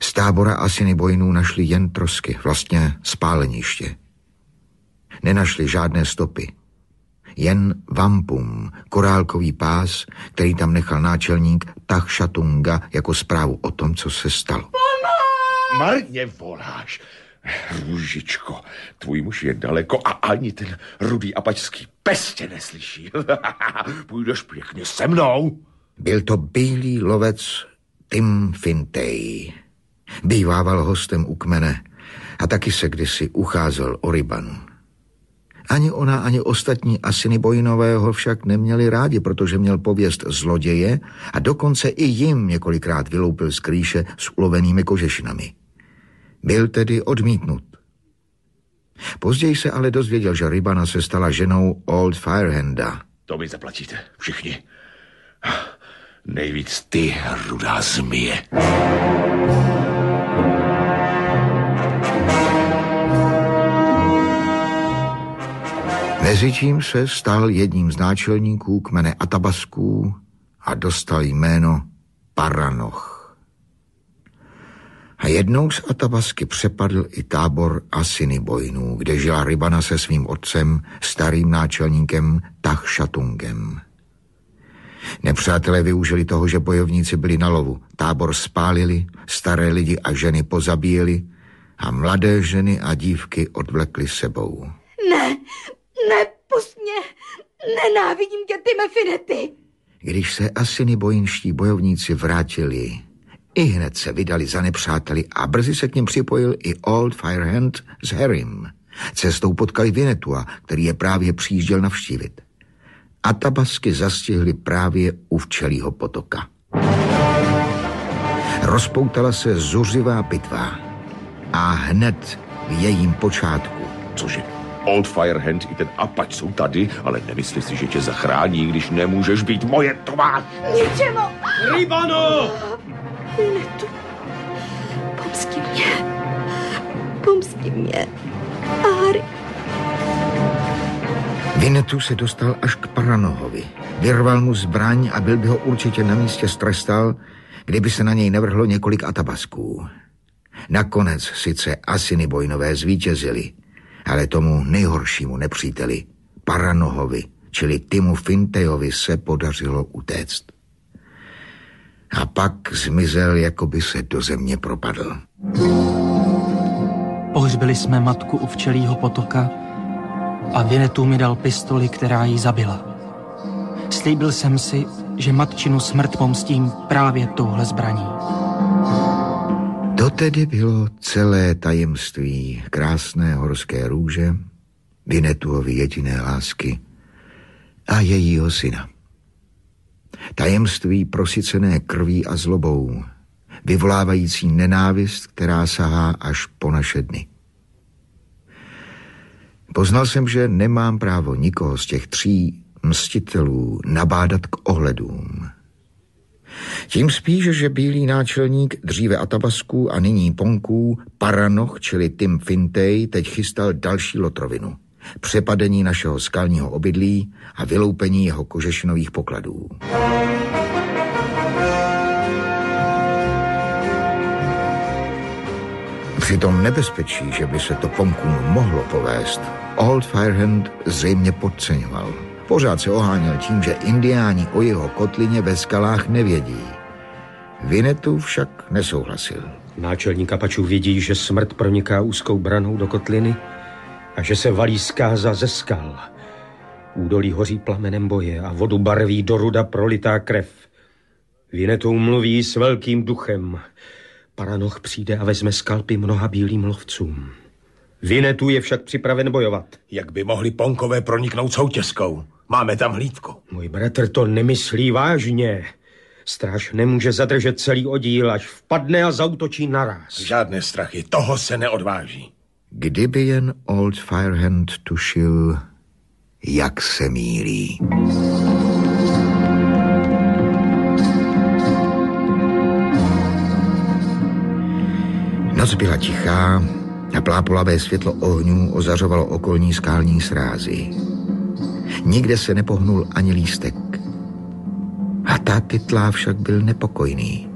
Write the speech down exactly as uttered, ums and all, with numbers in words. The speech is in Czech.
Z tábora Assiniboinů našli jen trosky, vlastně spáleniště. Nenašli žádné stopy. Jen vampum, korálkový pás, který tam nechal náčelník Tach Shatunga jako zprávu o tom, co se stalo. Mama! Marně voláš. Růžičko, tvůj muž je daleko a ani ten rudý apačský pes tě neslyší. Půjdeš pěkně se mnou. Byl to bílý lovec Tim Fintay. Bývával hostem u kmene a taky se kdysi ucházel o rybanu. Ani ona, ani ostatní Assiniboinové ho však neměli rádi, protože měl pověst zloděje a dokonce i jim několikrát vyloupil z krýše s ulovenými kožešinami. Byl tedy odmítnut. Později se ale dozvěděl, že rybana se stala ženou Old Firehanda. To mi zaplatíte, všichni. Nejvíc ty, rudá zmije. Mezitím se stal jedním z náčelníků kmene Atabasků a dostal jméno Paranoch. A jednou z Atabasky přepadl i tábor Assiniboinů, kde žila rybana se svým otcem, starým náčelníkem Tach Shatungem. Nepřátelé využili toho, že bojovníci byli na lovu. Tábor spálili, staré lidi a ženy pozabíjeli a mladé ženy a dívky odvlekli sebou. Ne, ne, pust mě, nenávidím tě, Time Finety. Když se Assiniboinští bojovníci vrátili, i hned se vydali za nepřáteli a brzy se k nim připojil i Old Firehand s Harrym. Cestou potkali Winnetua, který je právě přijížděl navštívit. Atabasky zastihli právě u včelího potoka. Rozpoutala se zuřivá bitva a hned v jejím počátku. Cože? Old Firehand i ten Apač jsou tady, ale nemyslí si, že tě zachrání, když nemůžeš být moje tvář. Ničemu! Rybano! Winnetu, pomsti mě. Pomsti mě. Harry. Winnetu se dostal až k Paranohovi. Vyrval mu zbraň a byl by ho určitě na místě strestal, kdyby se na něj nevrhlo několik Atabasků. Nakonec sice Assiniboinové zvítězili, ale tomu nejhoršímu nepříteli, Paranohovi, čili Timu Fintayovi, se podařilo utéct. A pak zmizel, jako by se do země propadl. Pohřbili jsme matku u včelího potoka a Winnetu mi dal pistoli, která ji zabila. Slíbil jsem si, že matčinu smrt pomstím právě touhle zbraní. To tedy bylo celé tajemství krásné horské růže, Winnetuovy jediné lásky a jejího syna. Tajemství prosycené krví a zlobou, vyvolávající nenávist, která sahá až po naše dny. Poznal jsem, že nemám právo nikoho z těch tří mstitelů nabádat k ohledům. Tím spíš, že bílý náčelník dříve Atabasků a nyní Ponků, Paranoch, čili Tim Fintay, teď chystal další lotrovinu. Přepadení našeho skalního obydlí a vyloupení jeho kožešinových pokladů. Při tom nebezpečí, že by se to Ponkům mohlo povést, Old Firehand zřejmě podceňoval. Pořád se oháněl tím, že indiáni o jeho kotlině ve skalách nevědí. Winnetu však nesouhlasil. Náčelník Apačů vidí, že smrt proniká úzkou branou do kotliny a že se valí zkáza ze skal. Údolí hoří plamenem boje a vodu barví do ruda prolitá krev. Winnetu mluví s velkým duchem. Paranoch přijde a vezme skalpy mnoha bílým lovcům. Winnetu je však připraven bojovat. Jak by mohli Ponkové proniknout soutězkou? Máme tam hlídku. Můj bratr to nemyslí vážně. Stráž nemůže zadržet celý oddíl, až vpadne a zaútočí naráz. Žádné strachy, toho se neodváží. Kdyby jen Old Firehand tušil, jak se mýlí. Noc byla tichá a plápolavé světlo ohňů ozařovalo okolní skální srázy. Nikde se nepohnul ani lístek. A ta Tytlá však byl nepokojný.